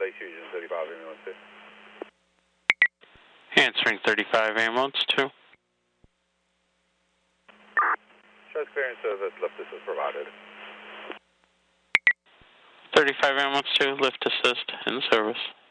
Lake Fusion 35 ambulance 2. Answering 35 ambulance 2. Shows clearance service, lift assist provided. 35 ambulance 2, lift assist in service.